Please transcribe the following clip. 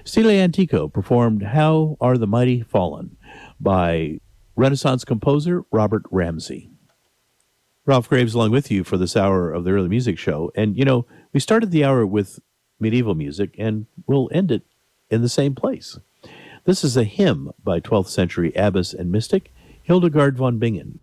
Stile Antico performed How Are the Mighty Fallen by Renaissance composer Robert Ramsey. Ralph Graves along with you for this hour of the Early Music Show. And, we started the hour with medieval music, and we'll end it in the same place. This is a hymn by 12th century abbess and mystic Hildegard von Bingen.